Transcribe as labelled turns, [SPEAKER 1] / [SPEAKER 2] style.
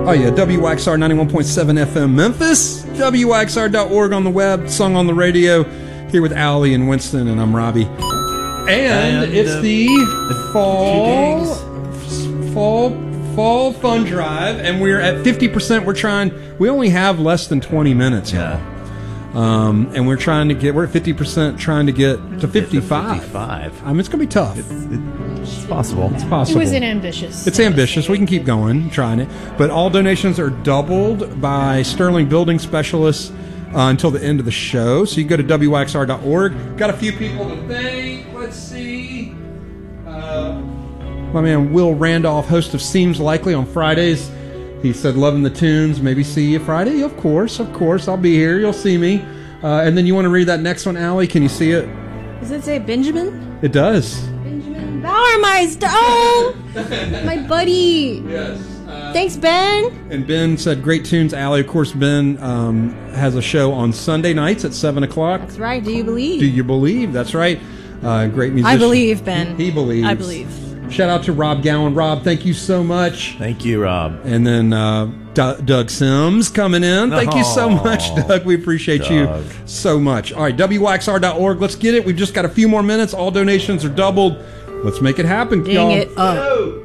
[SPEAKER 1] Oh yeah, WYXR 91.7 FM Memphis, WYXR.org on the web, song on the radio. Here with Allie and Winston, and I'm Robbie. And it's the fall fun drive, and we're at 50%. We only have less than 20 minutes now. And we're at 50%, trying to get to 55. I mean, it's going to be tough.
[SPEAKER 2] It's possible.
[SPEAKER 1] It's possible.
[SPEAKER 3] It was ambitious.
[SPEAKER 1] It's ambitious. We can keep going, trying it. But all donations are doubled by Sterling Building Specialists until the end of the show. So you can go to WYXR.org. Got a few people to thank. Let's see. My man Will Randolph, host of Seems Likely on Fridays. He said, loving the tunes. Maybe see you Friday. Of course. I'll be here. You'll see me. And then you want to read that next one, Allie? Can you see it?
[SPEAKER 3] Does it say Benjamin?
[SPEAKER 1] It does.
[SPEAKER 3] Benjamin Bauermeister. Oh, my buddy.
[SPEAKER 1] Yes.
[SPEAKER 3] Thanks, Ben.
[SPEAKER 1] And Ben said, great tunes, Allie. Of course, Ben has a show on Sunday nights at 7 o'clock.
[SPEAKER 3] That's right. Do you believe?
[SPEAKER 1] Do you believe? That's right. Great musician.
[SPEAKER 3] I believe, Ben.
[SPEAKER 1] He believes.
[SPEAKER 3] I believe.
[SPEAKER 1] Shout out to Rob Gowan. Rob, thank you so much.
[SPEAKER 2] Thank you, Rob.
[SPEAKER 1] And then Doug Sims coming in. Thank you so much, Doug. We appreciate you so much. All right, WYXR.org. Let's get it. We've just got a few more minutes. All donations are doubled. Let's make it happen,
[SPEAKER 3] Ding
[SPEAKER 1] y'all.
[SPEAKER 3] it up.
[SPEAKER 1] Go.